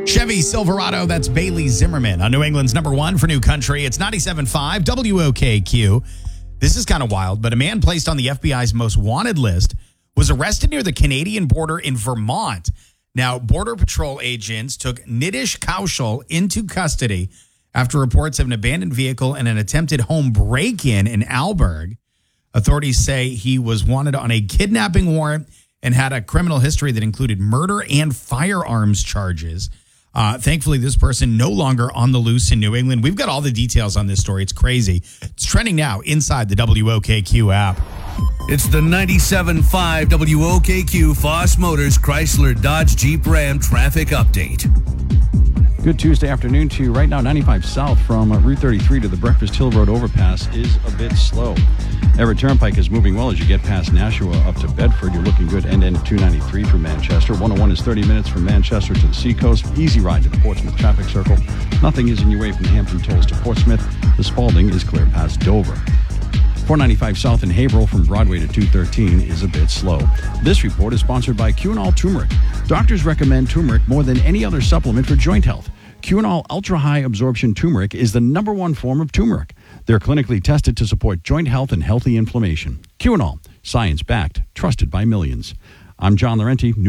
Chevy Silverado, that's Bailey Zimmerman on New England's number one for New Country. It's 97.5 WOKQ. This is kind of wild, but a man placed on the FBI's most wanted list was arrested near the Canadian border in Vermont. Now, Border Patrol agents took Nitish Kaushal into custody after reports of an abandoned vehicle and an attempted home break-in in Alberg. Authorities say he was wanted on a kidnapping warrant and had a criminal history that included murder and firearms charges. Thankfully, this person no longer on the loose in New England. We've got all the details on this story. It's crazy. It's trending now inside the WOKQ app. It's the 97.5 WOKQ Foss Motors Chrysler Dodge Jeep Ram traffic update. Good Tuesday afternoon to you. Right now, 95 south from Route 33 to the Breakfast Hill Road overpass is a bit slow. Everett Turnpike is moving well as you get past Nashua up to Bedford. You're looking good end 293 from Manchester. 101 is 30 minutes from Manchester to the Seacoast. Easy ride to the Portsmouth traffic circle. Nothing is in your way from Hampton Tolls to Portsmouth. The Spalding is clear past Dover. 495 south in Haverhill from Broadway to 213 is a bit slow. This report is sponsored by Qunol Turmeric. Doctors recommend turmeric more than any other supplement for joint health. Qunol Ultra High Absorption Turmeric is the number one form of turmeric. They're clinically tested to support joint health and healthy inflammation. Qunol, science-backed, trusted by millions. I'm John Laurenti.